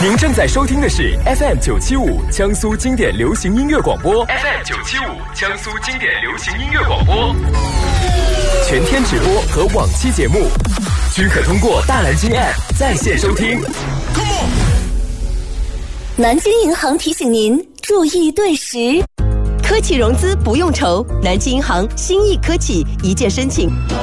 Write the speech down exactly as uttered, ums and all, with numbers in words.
您正在收听的是 F M 九七五江苏经典流行音乐广播 ，F M 九七五江苏经典流行音乐广播，全天直播和往期节目均可通过大蓝鲸 App 在线收听。 南京银行提醒您注意对时，科企融资不用愁，南京银行新意科企一键申请。